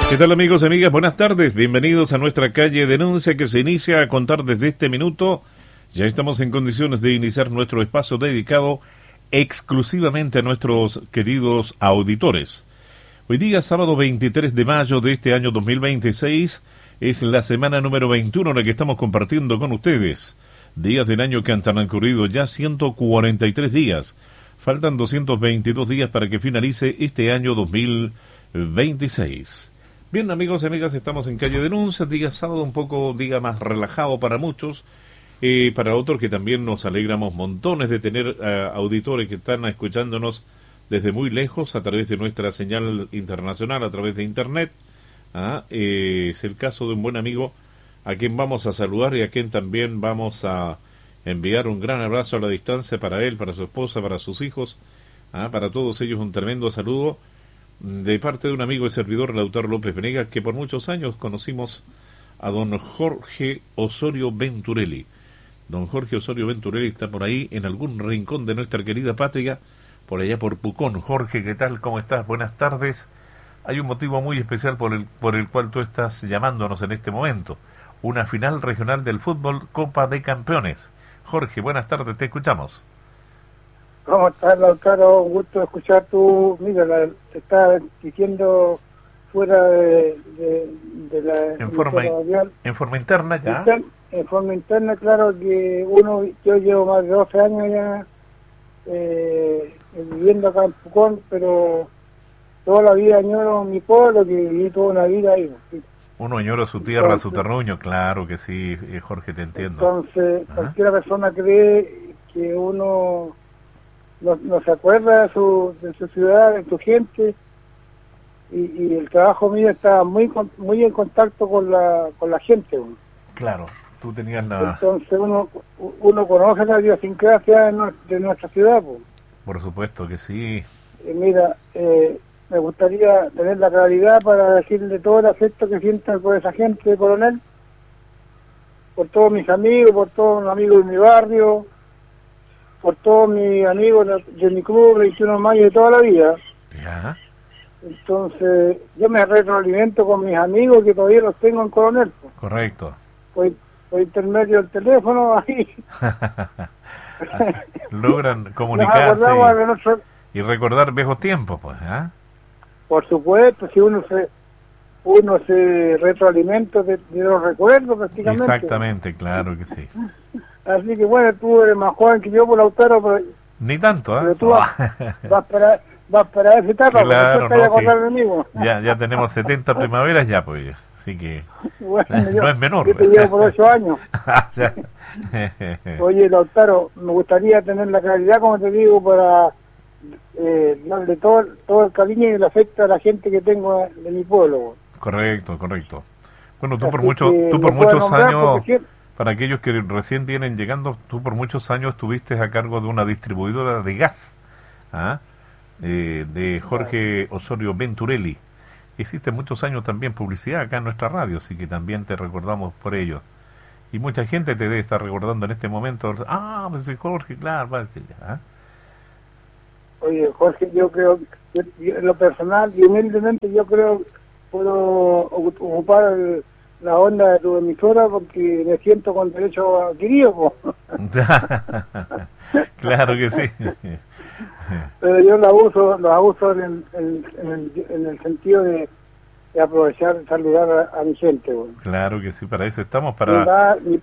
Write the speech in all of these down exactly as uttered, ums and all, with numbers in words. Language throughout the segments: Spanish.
¿Qué tal, amigos y amigas? Buenas tardes, bienvenidos a nuestra calle Denuncia, que se inicia a contar desde este minuto. Ya estamos en condiciones de iniciar nuestro espacio dedicado exclusivamente a nuestros queridos auditores. Hoy día, sábado veintitrés de mayo de este año dos mil veintiséis, es la semana número veintiuno en la que estamos compartiendo con ustedes. Días del año que han transcurrido ya ciento cuarenta y tres días. Faltan doscientos veintidós días para que finalice este año dos mil veintiséis. Bien, amigos y amigas, estamos en Calle Denuncia, día sábado un poco, día más relajado para muchos, eh, para otros que también nos alegramos montones de tener uh, auditores que están escuchándonos desde muy lejos a través de nuestra señal internacional, a través de internet. Ah, eh, es el caso de un buen amigo a quien vamos a saludar y a quien también vamos a enviar un gran abrazo a la distancia para él, para su esposa, para sus hijos, ah, para todos ellos un tremendo saludo de parte de un amigo y servidor, Lautaro López Venegas, que por muchos años conocimos a don Jorge Osorio Venturelli. Don Jorge Osorio Venturelli está por ahí, en algún rincón de nuestra querida patria, por allá por Pucón. Jorge, ¿qué tal? ¿Cómo estás? Buenas tardes. Hay un motivo muy especial por el, por el cual tú estás llamándonos en este momento. Una final regional del fútbol, Copa de Campeones. Jorge, buenas tardes, te escuchamos. ¿Cómo estás, Lautaro? Un gusto escuchar tu... Mira, la, te estaba diciendo fuera de, de, de la... En forma, en forma interna ya. En, en forma interna, claro que uno... Yo llevo más de doce años ya eh, viviendo acá en Pucón, pero toda la vida añoro mi pueblo, que viví toda una vida ahí. ¿Sí? Uno añora su tierra, entonces, su terruño, claro que sí, Jorge, te entiendo. Entonces, ajá, cualquier persona cree que uno... No, no se acuerda de su, de su ciudad, de su gente, y, y el trabajo mío está muy muy en contacto con la con la gente. Uno. Claro, tú tenías la... Entonces uno uno conoce la idiosincrasia de, no, de nuestra ciudad. Pues. Por supuesto que sí. Eh, mira, eh, me gustaría tener la claridad para decirle todo el afecto que siento por esa gente de Coronel, por todos mis amigos, por todos los amigos de mi barrio, por todos mis amigos de, de mi club, veintiuno de mayo de toda la vida. Ya. Entonces, yo me retroalimento con mis amigos que todavía los tengo en Coronel. Pues. Correcto. Por, por intermedio del teléfono, ahí. Logran comunicarse y, nuestro... y recordar viejos tiempos, pues, ¿eh? Por supuesto, si uno se uno se retroalimenta de, de los recuerdos prácticamente. Exactamente, claro que sí. Así que bueno, tú eres más joven que yo, por Lautaro, pero... Ni tanto, ¿eh? Pero tú vas, vas para vas para esa etapa, claro, porque no, sí. de mí, ya, ya tenemos setenta primaveras ya, pues, así que bueno, yo, no es menor. Yo te llevo por ocho años. Oye, Lautaro, me gustaría tener la claridad, como te digo, para eh, darle todo, todo el cariño y el afecto a la gente que tengo de mi pueblo. Correcto, correcto. Bueno, tú así por, mucho, tú por muchos años... Para aquellos que recién vienen llegando, tú por muchos años estuviste a cargo de una distribuidora de gas, ¿ah? eh, de Jorge Osorio Venturelli. Hiciste muchos años también publicidad acá en nuestra radio, así que también te recordamos por ello. Y mucha gente te debe estar recordando en este momento. Ah, pues soy Jorge, claro. Va a decir, ¿ah? Oye, Jorge, yo creo, yo, yo, en lo personal y humildemente, yo creo puedo ocupar el... la onda de tu emisora porque me siento con derecho adquirido. Claro que sí. Pero yo lo abuso, lo abuso en el, en, en el, en el sentido de, de aprovechar y saludar a, a mi gente. Bueno. Claro que sí, para eso estamos, para... Mi, pa, mi,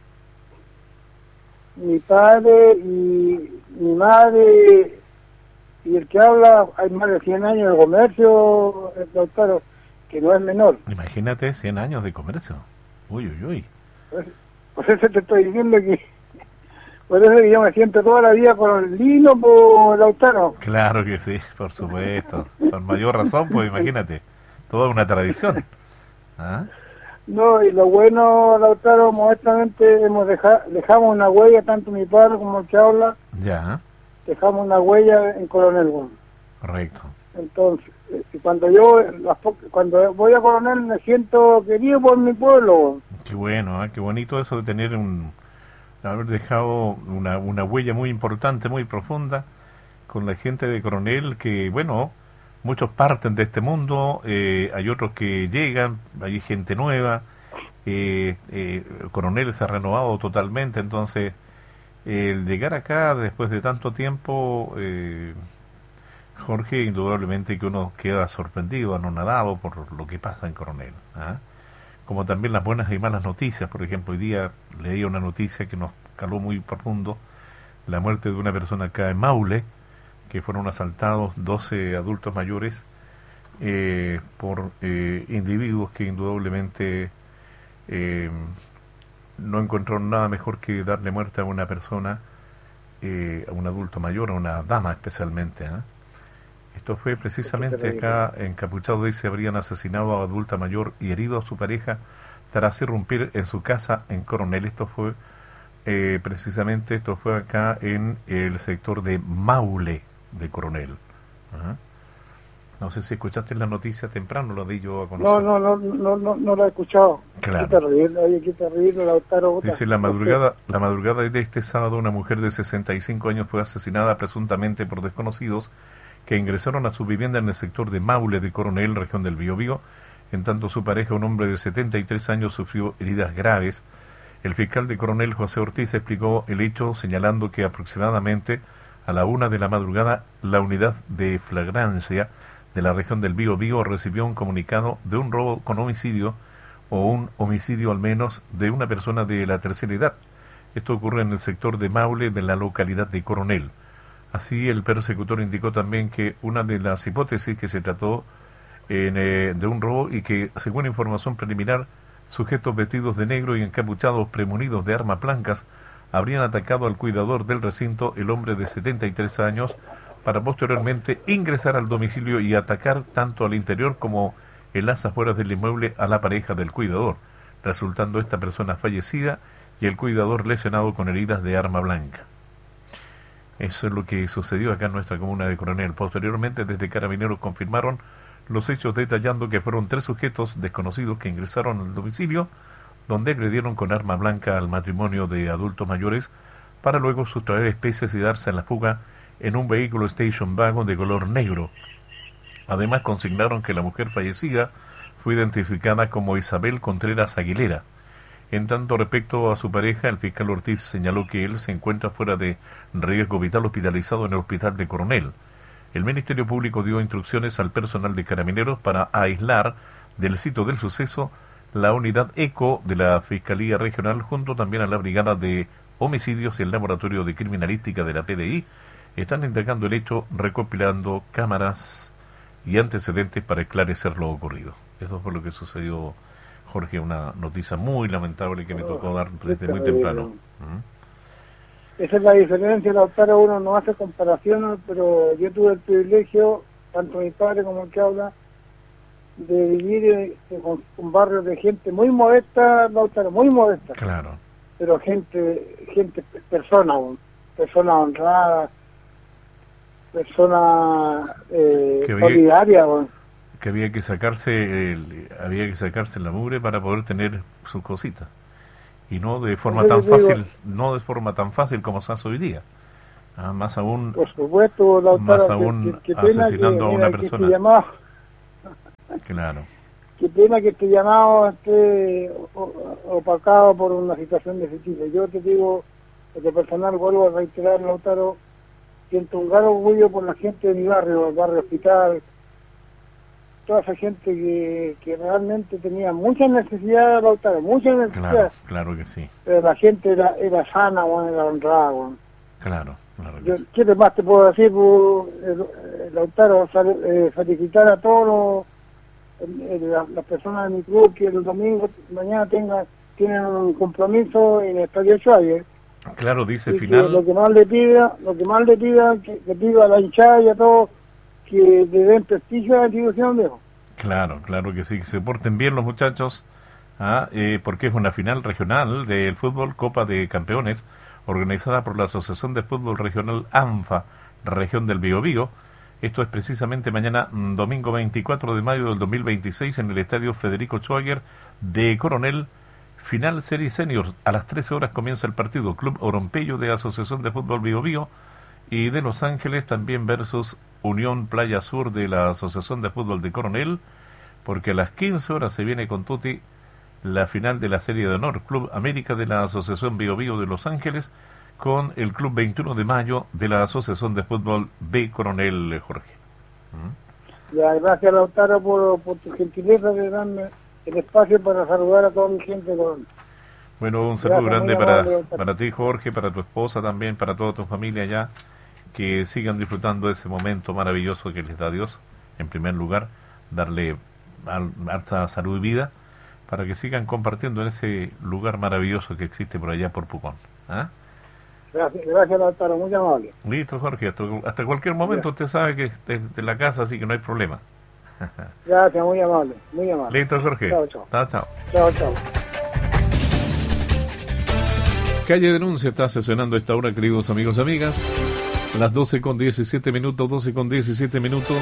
mi padre y mi madre y el que habla, hay más de cien años de comercio, doctor, que no es menor. Imagínate, cien años de comercio. Uy, uy, uy. Pues, pues eso te estoy diciendo que... Por eso que yo me siento toda la vida con el lino, por Lautaro. Claro que sí, por supuesto. Con mayor razón, pues imagínate. Toda una tradición. ¿Ah? No, y lo bueno, Lautaro, modestamente hemos dejado, dejamos una huella, tanto mi padre como el que habla. Ya. Dejamos una huella en Coronel. Bueno. Correcto. Entonces, y cuando yo cuando voy a Coronel me siento querido por mi pueblo. Qué bueno, ¿eh? Qué bonito eso de tener un haber dejado una, una huella muy importante, muy profunda con la gente de Coronel, que bueno, muchos parten de este mundo, eh, hay otros que llegan, hay gente nueva, eh, eh, Coronel se ha renovado totalmente, entonces eh, el llegar acá después de tanto tiempo, eh, Jorge, indudablemente que uno queda sorprendido, anonadado por lo que pasa en Coronel, ¿ah? Como también las buenas y malas noticias. Por ejemplo, hoy día leí una noticia que nos caló muy profundo, la muerte de una persona acá en Maule, que fueron asaltados doce adultos mayores eh, por eh, individuos que indudablemente eh, no encontraron nada mejor que darle muerte a una persona, eh, a un adulto mayor, a una dama especialmente, ¿eh? Esto fue precisamente acá en Capuchado, dice, habrían asesinado a adulta mayor y herido a su pareja tras irrumpir en su casa en Coronel. Esto fue eh, precisamente, esto fue acá en el sector de Maule de Coronel. Ajá. No sé si escuchaste la noticia temprano, lo di yo a conocer. No, no, no, no, no, no la he escuchado. Claro. Qué terrible, oye, qué terrible, Lautaro. Dice, la madrugada, la madrugada de este sábado, una mujer de sesenta y cinco años fue asesinada presuntamente por desconocidos que ingresaron a su vivienda en el sector de Maule de Coronel, región del Biobío. En tanto, su pareja, un hombre de setenta y tres años, sufrió heridas graves. El fiscal de Coronel, José Ortiz, explicó el hecho señalando que aproximadamente a la una de la madrugada la unidad de flagrancia de la región del Biobío recibió un comunicado de un robo con homicidio o un homicidio al menos de una persona de la tercera edad. Esto ocurre en el sector de Maule de la localidad de Coronel. Así, el persecutor indicó también que una de las hipótesis que se trató en, eh, de un robo y que, según información preliminar, sujetos vestidos de negro y encapuchados premunidos de armas blancas habrían atacado al cuidador del recinto, el hombre de setenta y tres años, para posteriormente ingresar al domicilio y atacar tanto al interior como en las afueras del inmueble a la pareja del cuidador, resultando esta persona fallecida y el cuidador lesionado con heridas de arma blanca. Eso es lo que sucedió acá en nuestra comuna de Coronel. Posteriormente, desde Carabineros confirmaron los hechos, detallando que fueron tres sujetos desconocidos que ingresaron al domicilio, donde agredieron con arma blanca al matrimonio de adultos mayores, para luego sustraer especies y darse a la fuga en un vehículo station wagon de color negro. Además, consignaron que la mujer fallecida fue identificada como Isabel Contreras Aguilera. En tanto, respecto a su pareja, el fiscal Ortiz señaló que él se encuentra fuera de riesgo vital, hospitalizado en el hospital de Coronel. El Ministerio Público dio instrucciones al personal de Carabineros para aislar del sitio del suceso la unidad ECO de la Fiscalía Regional, junto también a la Brigada de Homicidios y el Laboratorio de Criminalística de la P D I. Están indagando el hecho, recopilando cámaras y antecedentes para esclarecer lo ocurrido. Eso fue lo que sucedió, Jorge, una noticia muy lamentable que me tocó dar desde muy temprano. ¿Mm? Esa es la diferencia, Lautaro. Uno no hace comparaciones, pero yo tuve el privilegio, tanto mi padre como el que habla, de vivir en, con, con barrios de gente muy modesta, Lautaro, muy modesta. Claro. Pero gente, gente, personas, personas honradas, personas eh, solidarias. Que había que sacarse el, había que sacarse la mugre para poder tener sus cositas, y no de forma tan fácil, no de forma tan fácil como se hace hoy día. Ah, más aún, por supuesto, Lautaro, más aún que, que, que asesinando que, a una mira, persona. Que este llamado, claro. Qué pena que este llamado esté opacado por una situación de ese tipo. Yo te digo, desde personal, vuelvo a reiterar, Lautaro, siento un gran orgullo por la gente de mi barrio, el barrio Hospital, toda esa gente que, que realmente tenía muchas necesidades, Lautaro, muchas necesidades. Claro, claro que sí. Pero la gente era, era sana, bueno, era honrada, bueno. Claro, claro que Yo, sí. ¿Qué más te puedo decir, eh, Lautaro? Eh, felicitar a todos los, eh, las, las personas de mi club que el domingo, mañana tengan, tienen un compromiso en el Estadio Schwager. Claro, dice Y final. que lo que más le pida, lo que más le pida, que le pido a la hinchada y a todos que le den prestigio a la institución, viejo. Claro, claro que sí, que se porten bien los muchachos, ¿ah? eh, porque es una final regional del fútbol Copa de Campeones, organizada por la Asociación de Fútbol Regional ANFA, Región del Biobío. Esto es precisamente mañana, domingo veinticuatro de mayo del dos mil veintiséis, en el Estadio Federico Schwager de Coronel. Final Serie Senior, a las trece horas comienza el partido. Club Orompello de Asociación de Fútbol Biobío y de Los Ángeles también versus Unión Playa Sur de la Asociación de Fútbol de Coronel, porque a las quince horas se viene con Tuti la final de la Serie de Honor, Club América de la Asociación Bio Bio de Los Ángeles, con el Club veintiuno de mayo de la Asociación de Fútbol B Coronel, Jorge. ¿Mm? Ya, gracias, Lautaro, por, por tu gentileza de darme el espacio para saludar a toda mi gente de Coronel. Bueno, un saludo Gracias, grande para, amable, para ti, Jorge, para tu esposa también, para toda tu familia allá, que sigan disfrutando de ese momento maravilloso que les da Dios. En primer lugar, darle harta salud y vida, para que sigan compartiendo en ese lugar maravilloso que existe por allá por Pucón. ¿Ah? Gracias, gracias, Lautaro, muy amable. Listo, Jorge, hasta, hasta cualquier momento. Usted sabe que desde la casa, así que no hay problema. Gracias, muy amable, muy amable. Listo, Jorge. Chao, chao. Chao, chao. Chao, chao. Calle Denuncia está sesionando esta hora, queridos amigos y amigas. Las doce con diecisiete minutos, doce con diecisiete minutos.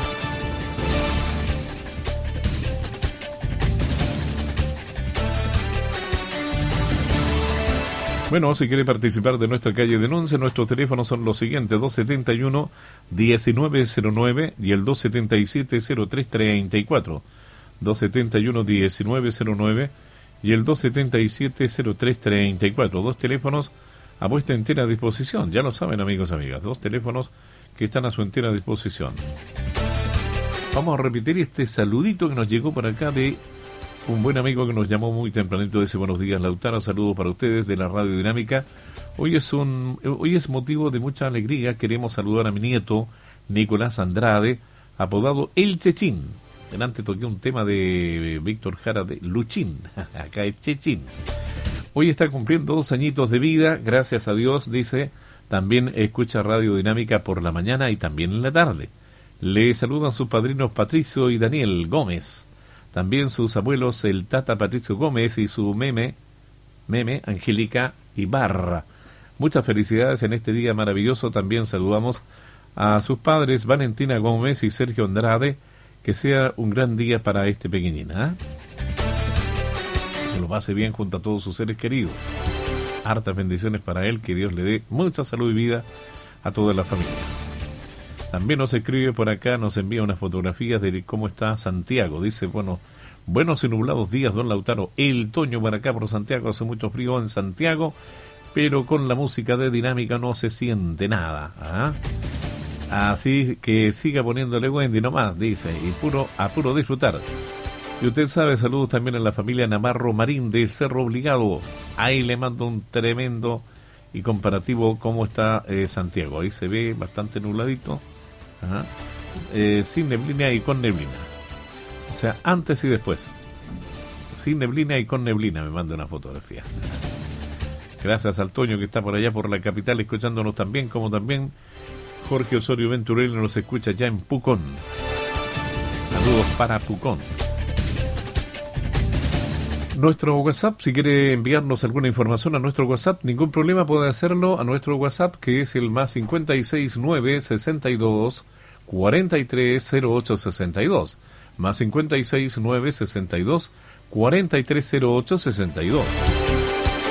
Bueno, si quiere participar de nuestra Calle Denuncia, nuestros teléfonos son los siguientes: dos setenta y uno, diecinueve cero nueve y el dos setenta y siete, cero tres treinta y cuatro. dos setenta y uno, diecinueve cero nueve y el dos setenta y siete, cero tres treinta y cuatro. Dos teléfonos a vuestra entera disposición. Ya lo saben, amigos y amigas. Dos teléfonos que están a su entera disposición. Vamos a repetir este saludito que nos llegó por acá de un buen amigo que nos llamó muy tempranito. Dice: buenos días, Lautaro, saludos para ustedes de la Radio Dinámica. Hoy es un hoy es motivo de mucha alegría. Queremos saludar a mi nieto Nicolás Andrade, apodado El Chechín. Delante toqué un tema de Víctor Jara de Luchín. Acá es Chechín. Hoy está cumpliendo dos añitos de vida, gracias a Dios, dice. También escucha Radio Dinámica por la mañana y también en la tarde. Le saludan sus padrinos Patricio y Daniel Gómez. También sus abuelos, el Tata Patricio Gómez y su meme, meme, Angélica Ibarra. Muchas felicidades en este día maravilloso. También saludamos a sus padres, Valentina Gómez y Sergio Andrade. Que sea un gran día para este pequeñín, ¿eh? Que lo pase bien junto a todos sus seres queridos. Hartas bendiciones para él, que Dios le dé mucha salud y vida a toda la familia. También nos escribe por acá, nos envía unas fotografías de cómo está Santiago. Dice: bueno, buenos y nublados días, don Lautaro. El Toño para acá por Santiago, hace mucho frío en Santiago, pero con la música de Dinámica no se siente nada. ¿Ah? Así que siga poniéndole Wendy nomás, dice, y puro a puro disfrutar. Y usted sabe, saludos también a la familia Navarro Marín de Cerro Obligado. Ahí le mando un tremendo y comparativo cómo está eh, Santiago. Ahí se ve bastante nubladito. Ajá. Eh, sin neblina y con neblina. O sea, antes y después. Sin neblina y con neblina, me manda una fotografía. Gracias al Toño que está por allá por la capital escuchándonos también, como también Jorge Osorio Venturelli nos escucha ya en Pucón. Saludos para Pucón. Nuestro WhatsApp, si quiere enviarnos alguna información a nuestro WhatsApp, ningún problema, puede hacerlo a nuestro WhatsApp, que es el más cincuenta y seis nueve, sesenta y dos, cuarenta y tres, cero ocho sesenta y dos. Más cincuenta y seis nueve, sesenta y dos, cuarenta y tres, cero ocho sesenta y dos.